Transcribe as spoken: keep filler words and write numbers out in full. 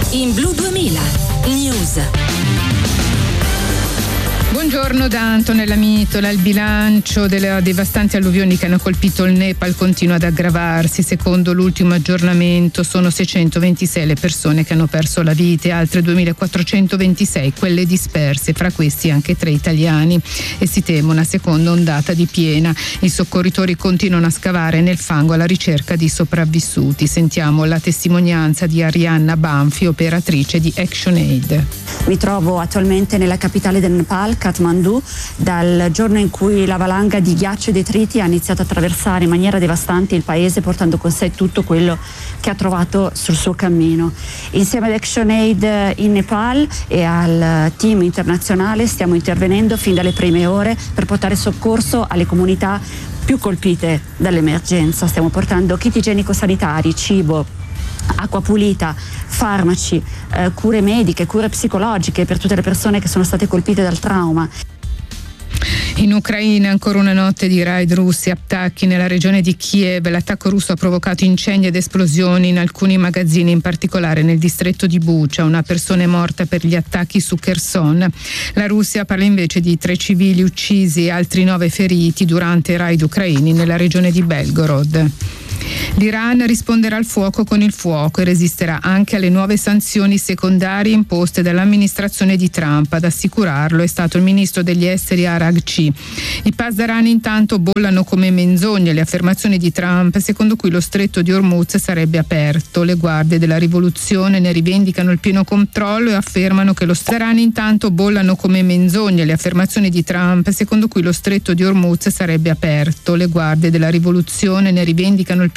In Blu duemila News. Buongiorno da Antonella Mitola. Il bilancio delle devastanti alluvioni che hanno colpito il Nepal continua ad aggravarsi. Secondo l'ultimo aggiornamento sono seicentoventisei le persone che hanno perso la vita e altre duemilaquattrocentoventisei quelle disperse, fra questi anche tre italiani, e si teme una seconda ondata di piena. I soccorritori continuano a scavare nel fango alla ricerca di sopravvissuti. Sentiamo la testimonianza di Arianna Banfi, operatrice di ActionAid. Mi trovo attualmente nella capitale del Nepal, Kathmandu, dal giorno in cui la valanga di ghiaccio e detriti ha iniziato a attraversare in maniera devastante il paese, portando con sé tutto quello che ha trovato sul suo cammino. Insieme ad ActionAid in Nepal e al team internazionale stiamo intervenendo fin dalle prime ore per portare soccorso alle comunità più colpite dall'emergenza. Stiamo portando kit igienico-sanitari, cibo, acqua pulita, farmaci, eh, cure mediche, cure psicologiche per tutte le persone che sono state colpite dal trauma. In Ucraina ancora una notte di raid russi, attacchi nella regione di Kiev. L'attacco russo ha provocato incendi ed esplosioni in alcuni magazzini, in particolare nel distretto di Bucha. Una persona è morta per gli attacchi su Kherson. La Russia parla invece di tre civili uccisi e altri nove feriti durante i raid ucraini nella regione di Belgorod. L'Iran risponderà al fuoco con il fuoco e resisterà anche alle nuove sanzioni secondarie imposte dall'amministrazione di Trump. Ad assicurarlo è stato il ministro degli esteri Araghchi. I pasdarani intanto bollano come menzogne le affermazioni di Trump secondo cui lo stretto di Hormuz sarebbe aperto. Le guardie della rivoluzione ne rivendicano il pieno controllo e affermano che lo pasdarani intanto bollano come menzogne le affermazioni di Trump secondo cui lo stretto di Hormuz sarebbe aperto. Le guardie della rivoluzione ne rivendicano il